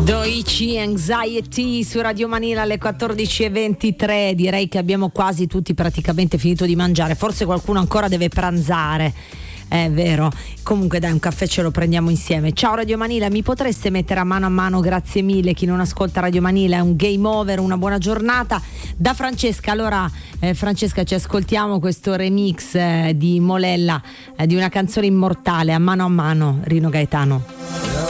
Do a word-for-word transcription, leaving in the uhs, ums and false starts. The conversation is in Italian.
Doici Anxiety su Radio Manila alle quattordici e ventitré. Direi che abbiamo quasi tutti praticamente finito di mangiare, forse qualcuno ancora deve pranzare, è vero. Comunque dai, un caffè ce lo prendiamo insieme. Ciao Radio Manila, mi potreste mettere a mano a mano? Grazie mille. Chi non ascolta Radio Manila è un game over. Una buona giornata da Francesca. Allora eh, Francesca, ci ascoltiamo questo remix eh, di Molella, eh, di una canzone immortale, A mano a mano, Rino Gaetano.